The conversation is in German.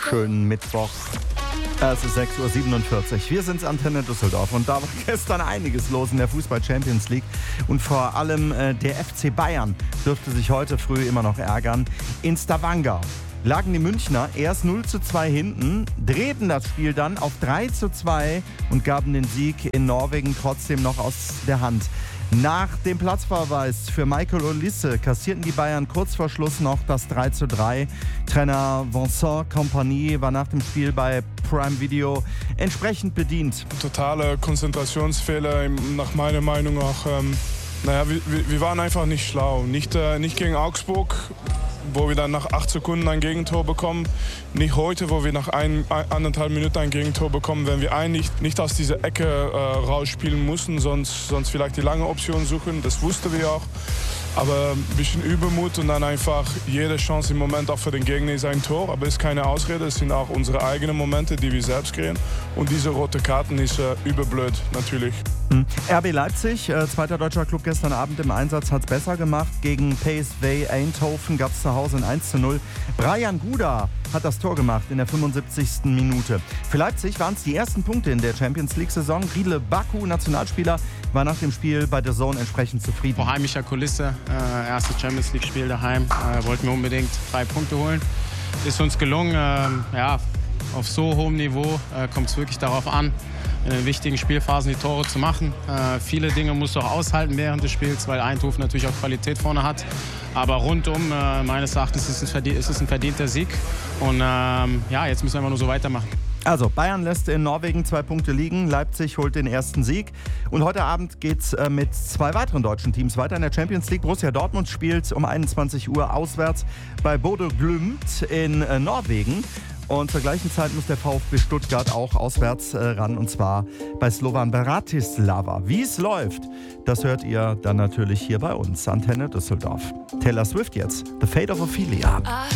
schönen Mittwoch. Es ist 6.47 Uhr. Wir sind Antenne Düsseldorf und da war gestern einiges los in der Fußball-Champions League. Und vor allem der FC Bayern dürfte sich heute früh immer noch ärgern. In Stavanger lagen die Münchner erst 0:2 hinten, drehten das Spiel dann auf 3:2 und gaben den Sieg in Norwegen trotzdem noch aus der Hand. Nach dem Platzverweis für Michael Olise kassierten die Bayern kurz vor Schluss noch das 3:3. Trainer Vincent Kompany war nach dem Spiel bei Prime Video entsprechend bedient. Totale Konzentrationsfehler, nach meiner Meinung auch. Wir waren einfach nicht schlau. Nicht gegen Augsburg, wo wir dann nach 8 Sekunden ein Gegentor bekommen. Nicht heute, wo wir nach 1,5 Minuten ein Gegentor bekommen, wenn wir eigentlich nicht aus dieser Ecke rausspielen mussten, sonst vielleicht die lange Option suchen. Das wussten wir auch. Aber ein bisschen Übermut und dann einfach jede Chance im Moment auch für den Gegner ist ein Tor. Aber es ist keine Ausrede, es sind auch unsere eigenen Momente, die wir selbst kreieren. Und diese rote Karten ist überblöd, natürlich. RB Leipzig, zweiter deutscher Club gestern Abend im Einsatz, hat es besser gemacht. Gegen PSV Eindhoven gab es zu Hause ein 1:0. Brian Guda hat das Tor gemacht in der 75. Minute. Für Leipzig waren es die ersten Punkte in der Champions League-Saison. Riedle Baku, Nationalspieler, war nach dem Spiel bei The Zone entsprechend zufrieden. Vor heimischer Kulisse, erstes Champions League-Spiel daheim, wollten wir unbedingt 3 Punkte holen. Ist uns gelungen, auf so hohem Niveau kommt es wirklich darauf an, in den wichtigen Spielphasen die Tore zu machen. Viele Dinge musst du auch aushalten während des Spiels, weil Eindhoven natürlich auch Qualität vorne hat. Aber rundum, meines Erachtens, ist es ein verdienter Sieg. Und jetzt müssen wir einfach nur so weitermachen. Also, Bayern lässt in Norwegen 2 Punkte liegen, Leipzig holt den ersten Sieg. Und heute Abend geht's mit 2 weiteren deutschen Teams weiter in der Champions League. Borussia Dortmund spielt um 21 Uhr auswärts bei Bodø Glimt in Norwegen. Und zur gleichen Zeit muss der VfB Stuttgart auch auswärts ran, und zwar bei Slovan Bratislava. Wie es läuft, das hört ihr dann natürlich hier bei uns, Antenne Düsseldorf. Taylor Swift jetzt, The Fate of Ophelia.